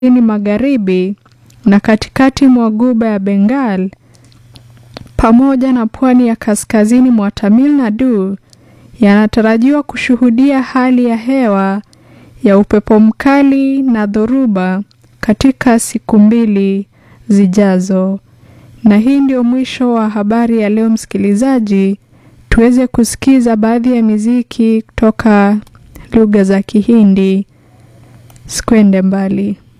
magharibi na katikati mwa Ghuba ya Bengal pamoja na pwani ya kaskazini mwa Tamil Nadu yanatarajiwa kushuhudia hali ya hewa ya upepo mkali na dhoruba katika siku 2 zijazo. Na hii ndio mwisho wa habari ya leo msikilizaji. Tuweze kusikiza baadhi ya miziki kutoka lugha za Kihindi. Sikwende mbali.